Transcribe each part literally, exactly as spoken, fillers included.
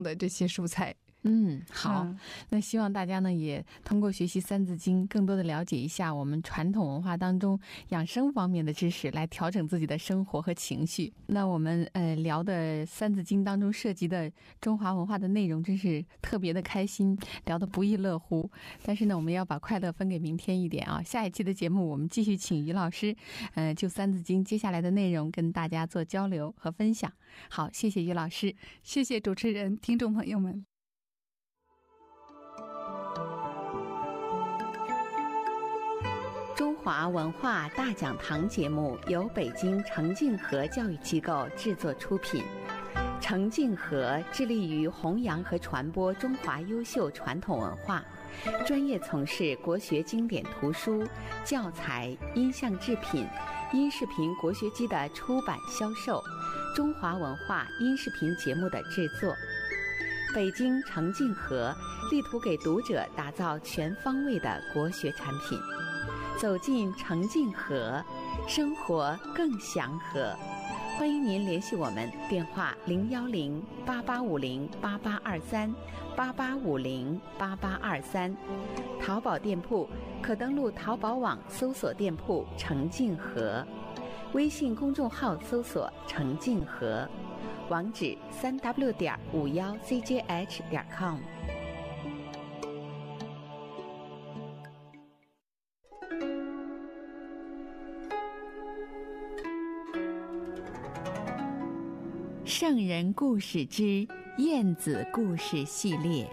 的这些蔬菜。 嗯，好、嗯、那希望大家呢也通过学习三字经更多的了解一下我们传统文化当中养生方面的知识，来调整自己的生活和情绪。那我们呃聊的三字经当中涉及的中华文化的内容真是特别的开心，聊得不亦乐乎。但是呢我们要把快乐分给明天一点啊，下一期的节目我们继续请于老师呃就三字经接下来的内容跟大家做交流和分享。好，谢谢于老师。 谢谢主持人，听众朋友们。 中华文化大讲堂节目由北京程敬和教育机构制作出品。程敬和致力于弘扬和传播中华优秀传统文化，专业从事国学经典图书、教材、音像制品、音视频国学机的出版销售，中华文化音视频节目的制作。北京程敬和力图给读者打造全方位的国学产品。走进程敬和，生活更祥和。欢迎您联系我们，电话零幺零八八五零八八二三八八五零八八二三。淘宝店铺可登录淘宝网搜索店铺程敬和，微信公众号搜索程敬和，网址三 w 点五幺 c j h 点 com。 圣人故事之晏子故事系列。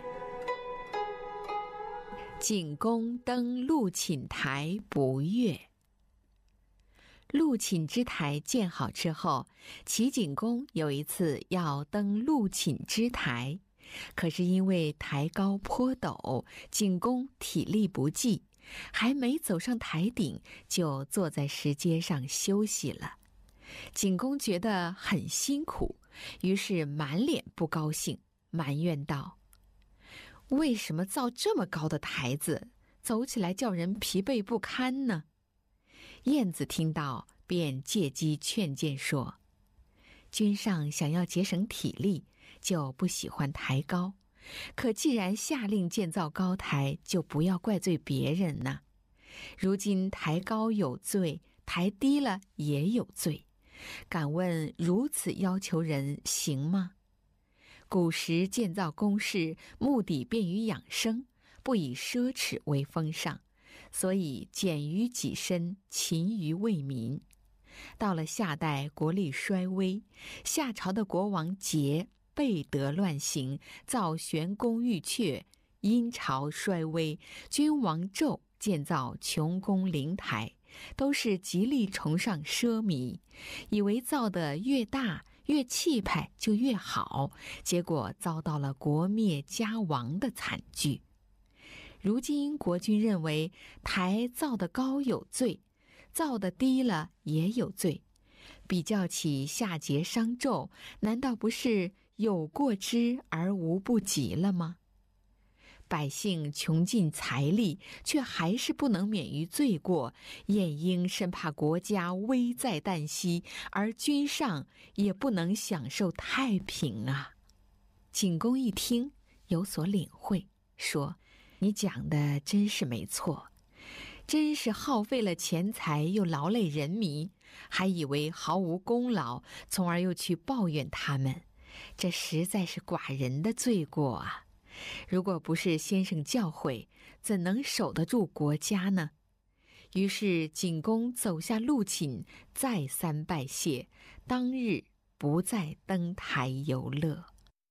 景公登陆寝台不悦。陆寝之台建好之后，齐景公有一次要登陆寝之台，可是因为台高坡陡，景公体力不济，还没走上台顶就坐在石阶上休息了。景公觉得很辛苦，于是满脸不高兴，埋怨道：为什么造这么高的台子，走起来叫人疲惫不堪呢？晏子听到，便借机劝谏说：君上想要节省体力，就不喜欢抬高，可既然下令建造高台，就不要怪罪别人呐。如今抬高有罪，抬低了也有罪，敢问如此要求人行吗？古时建造宫室，目的便于养生，不以奢侈为风尚，所以俭于己身，勤于为民。到了夏代，国力衰微，夏朝的国王桀背德乱行，造玄宫玉阙；殷朝衰微，君王纣建造琼宫灵台，都是极力崇尚奢靡，以为造得越大越气派就越好，结果遭到了国灭家亡的惨剧。如今国君认为台造得高有罪，造得低了也有罪，比较起夏桀商纣，难道不是有过之而无不及了吗？百姓穷尽财力，却还是不能免于罪过，晏婴生怕国家危在旦夕，而君上也不能享受太平啊。景公一听，有所领会，说：你讲的真是没错，真是耗费了钱财又劳累人民，还以为毫无功劳，从而又去抱怨他们，这实在是寡人的罪过啊。如果不是先生教诲，怎能守得住国家呢？于是景公走下陆寝，再三拜谢，当日不再登台游乐。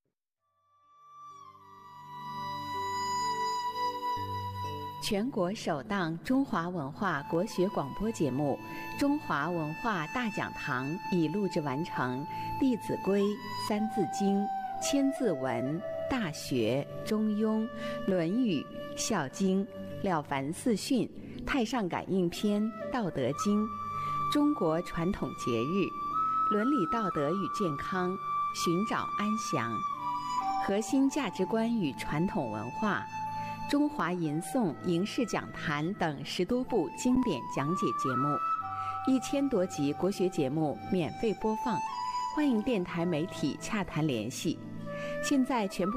全国首档中华文化国学广播节目《中华文化大讲堂》已录制完成，《弟子规》《三字经》《千字文》《大学》《中庸》《论语》《孝经》《了凡四训》《太上感应篇》《道德经》，中国传统节日，伦理道德与健康，寻找安详，核心价值观与传统文化，中华吟诵影视讲坛等十多部经典讲解节目，一千多集国学节目免费播放，欢迎电台媒体洽谈联系。 现在全部。